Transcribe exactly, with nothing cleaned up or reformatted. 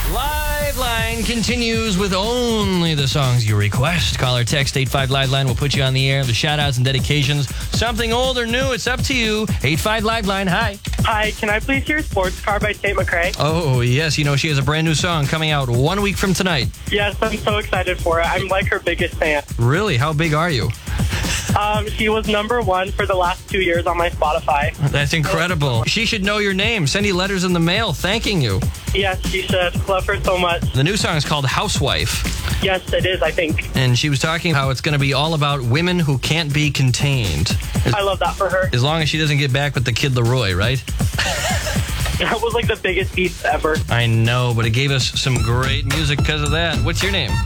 Live Line continues with only the songs you request. Call or text eight five Live Line. We'll put you on the air. The shout-outs and dedications. Something old or new, it's up to you. eight five Live Line. Hi. Hi, can I please hear Sports Car by Tate McRae? Oh, yes. You know, she has a brand new song coming out one week from tonight. Yes, I'm so excited for it. I'm like her biggest fan. Really? How big are you? Um, she was number one for the last two years on my Spotify. That's incredible. She should know your name. Send you letters in the mail thanking you. Yes, she should. Love her so much. The new song is called Housewife. Yes, it is, I think. And she was talking how it's going to be all about women who can't be contained. I love that for her. As long as she doesn't get back with the Kid Leroy, right? That was like the biggest piece ever. I know, but it gave us some great music because of that. What's your name?